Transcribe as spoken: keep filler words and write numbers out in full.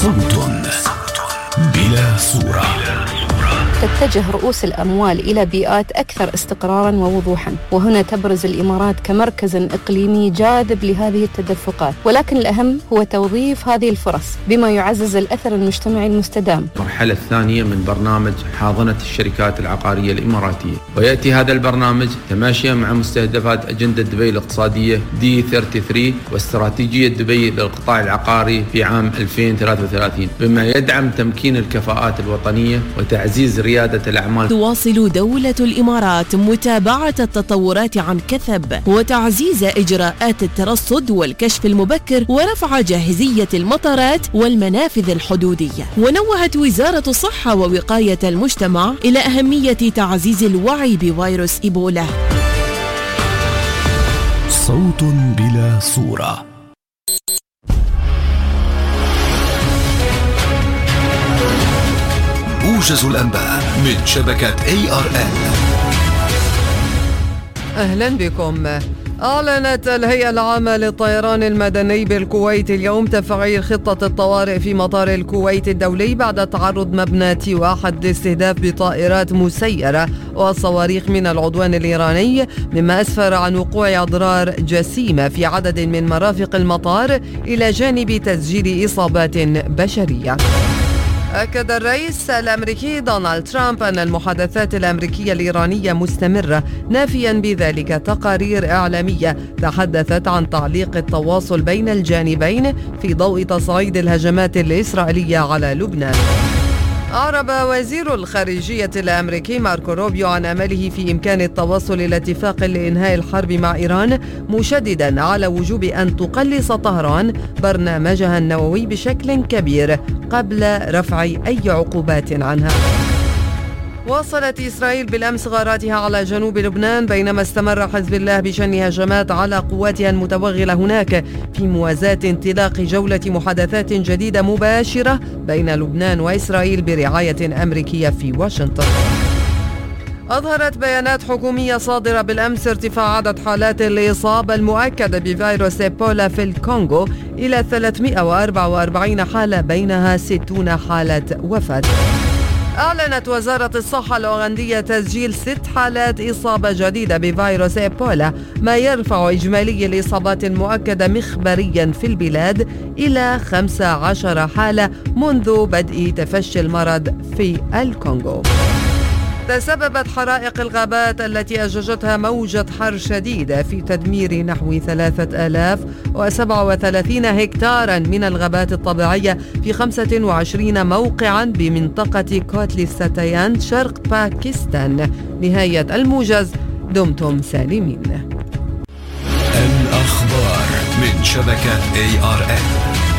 صوت بلا صورة. تتجه رؤوس الأموال إلى بيئات أكثر استقراراً ووضوحاً، وهنا تبرز الإمارات كمركز إقليمي جاذب لهذه التدفقات، ولكن الأهم هو توظيف هذه الفرص بما يعزز الأثر المجتمعي المستدام. المرحلة الثانية من برنامج حاضنة الشركات العقارية الإماراتية، ويأتي هذا البرنامج تماشيا مع مستهدفات أجندة دبي الاقتصادية دي ثلاثة وثلاثين واستراتيجية دبي للقطاع العقاري في عام ألفين وثلاثة وثلاثين، بما يدعم تمكين الكفاءات الوطنية وتعزيز ريادة الأعمال. تواصل دولة الإمارات متابعة التطورات عن كثب وتعزيز إجراءات الترصد والكشف المبكر ورفع جاهزية المطارات والمنافذ الحدودية. ونوهت وزارة الصحة ووقاية المجتمع إلى أهمية تعزيز الوعي بفيروس إيبولا. صوت بلا صورة. موجز الأنباء من شبكة إيه آر إل. أهلا بكم. أعلنت الهيئة العامة للطيران المدني بالكويت اليوم تفعيل خطة الطوارئ في مطار الكويت الدولي بعد تعرض مبنى تي واحد لاستهداف بطائرات مسيرة وصواريخ من العدوان الإيراني، مما أسفر عن وقوع أضرار جسيمة في عدد من مرافق المطار إلى جانب تسجيل إصابات بشرية. أكد الرئيس الأمريكي دونالد ترامب أن المحادثات الأمريكية الإيرانية مستمرة، نافيا بذلك تقارير إعلامية تحدثت عن تعليق التواصل بين الجانبين في ضوء تصعيد الهجمات الإسرائيلية على لبنان. أعرب وزير الخارجية الأمريكي ماركو روبيو عن أمله في إمكان التوصل إلى اتفاق لإنهاء الحرب مع إيران، مشددا على وجوب أن تقلص طهران برنامجها النووي بشكل كبير قبل رفع أي عقوبات عنها. واصلت إسرائيل بالأمس غاراتها على جنوب لبنان، بينما استمر حزب الله بشن هجمات على قواتها المتوغلة هناك في موازاة انطلاق جولة محادثات جديدة مباشرة بين لبنان وإسرائيل برعاية أمريكية في واشنطن. أظهرت بيانات حكومية صادرة بالأمس ارتفاع عدد حالات الإصابة المؤكدة بفيروس إيبولا في الكونغو إلى ثلاثمئة وأربعة وأربعين حالة، بينها ستون حالة وفاة. أعلنت وزارة الصحة الأوغندية تسجيل ست حالات إصابة جديدة بفيروس إيبولا، ما يرفع إجمالي الإصابات المؤكدة مخبريا في البلاد إلى خمسة عشر حالة منذ بدء تفشي المرض في الكونغو. تسببت حرائق الغابات التي أججتها موجة حر شديدة في تدمير نحو ثلاثة آلاف وسبعة وثلاثين هكتارا من الغابات الطبيعية في خمسة وعشرين موقعا بمنطقة كوتلي ستايان شرق باكستان. نهاية الموجز، دمتم سالمين. الأخبار من شبكة إيه آر إل.